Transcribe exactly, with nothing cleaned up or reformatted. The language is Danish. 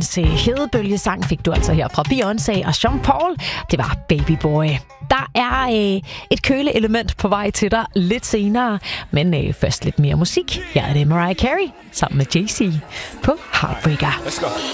Dagens øh, hedebølgesang fik du altså her fra Beyoncé og Sean Paul. Det var Baby Boy. Der er øh, et køleelement på vej til dig lidt senere, men øh, først lidt mere musik. Her er det Mariah Carey sammen med Jay-Z på Heartbreaker.